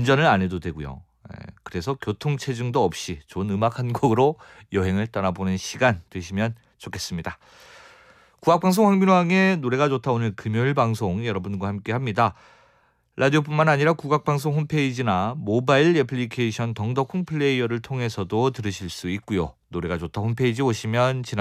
운전을 안 해도 되고요. 그래서 교통체증도 없이 좋은 음악 한 곡으로 여행을 떠나보는 시간 되시면 좋겠습니다. 국악방송 황민왕의 노래가 좋다 오늘 금요일 방송 여러분과 함께합니다. 라디오뿐만 아니라 국악방송 홈페이지나 모바일 애플리케이션 덩덕콩 플레이어를 통해서도 들으실 수 있고요. 노래가 좋다 홈페이지 오시면